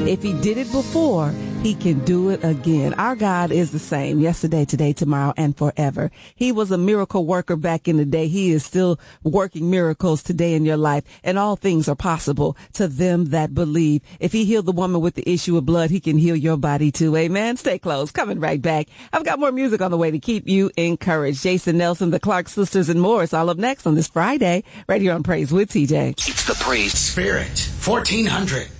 If he did it before, he can do it again. Our God is the same yesterday, today, tomorrow, and forever. He was a miracle worker back in the day. He is still working miracles today in your life, and all things are possible to them that believe. If he healed the woman with the issue of blood, he can heal your body too. Amen. Stay close. Coming right back. I've got more music on the way to keep you encouraged. Jason Nelson, the Clark Sisters, and more. It's all up next on this Friday, right here on Praise with TJ. It's the Praise Spirit. 1400.